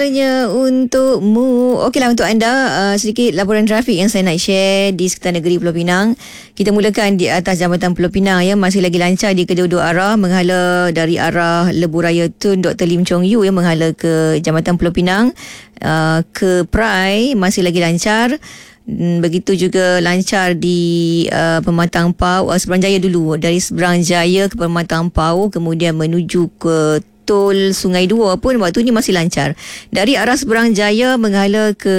Untukmu. Okeylah, untuk anda sedikit laporan trafik yang saya nak share di sekitar negeri Pulau Pinang. Kita mulakan di atas Jambatan Pulau Pinang ya, masih lagi lancar di kedua-dua arah, menghala dari arah Lebuh Raya Tun Dr. Lim Chong Yu yang menghala ke Jambatan Pulau Pinang, ke Prai masih lagi lancar. Begitu juga lancar di Pematang Pau, Seberang Jaya dulu, dari Seberang Jaya ke Pematang Pau, kemudian menuju ke Tol Sungai Dua pun waktu ni masih lancar. Dari arah Seberang Jaya menghala ke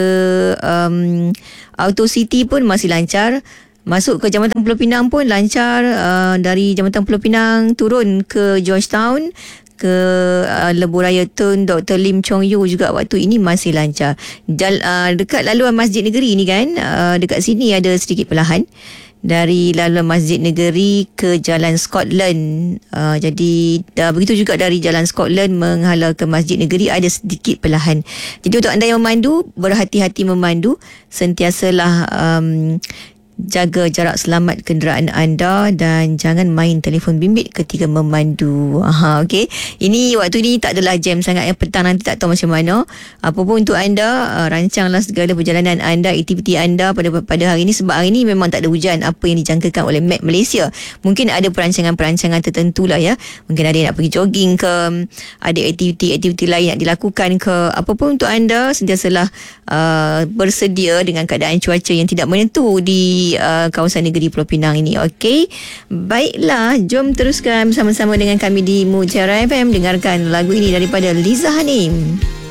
Auto City pun masih lancar. Masuk ke Jambatan Pulau Pinang pun lancar. Dari Jambatan Pulau Pinang turun ke Georgetown, ke Lebuh Raya Tun Dr. Lim Chong Yu juga waktu ini masih lancar. Dekat laluan Masjid Negeri ni kan, dekat sini ada sedikit perlahan dari laluan Masjid Negeri ke Jalan Scotland. Jadi begitu juga dari Jalan Scotland menghala ke Masjid Negeri ada sedikit perlahan. Jadi untuk anda yang memandu, berhati-hati memandu, sentiasalah jaga jarak selamat kenderaan anda dan jangan main telefon bimbit ketika memandu. Okey. Ini waktu ni tak adalah jam sangat, yang petang nanti tak tahu macam mana. Apa pun untuk anda, rancanglah segala perjalanan anda, aktiviti anda pada hari ini, sebab hari ini memang tak ada hujan apa yang dijangkakan oleh Met Malaysia. Mungkin ada perancangan-perancangan tertentu lah ya. Mungkin ada yang nak pergi jogging ke, ada aktiviti-aktiviti lain nak dilakukan ke. Apa pun untuk anda, sentiasalah bersedia dengan keadaan cuaca yang tidak menentu di kawasan negeri Pulau Pinang ini. Okey, baiklah, jom teruskan bersama-sama dengan kami di Mutiara FM. Dengarkan lagu ini daripada Liza Hanim.